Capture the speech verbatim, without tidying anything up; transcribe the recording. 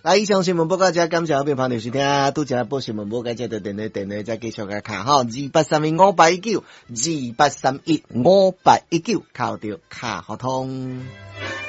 啊，以上新聞報告者感謝後邊朋友收聽，拄則報新聞報告者就電話電話再繼續來看吼，二八三一五八一九，二八三一五八一九，靠着卡互通。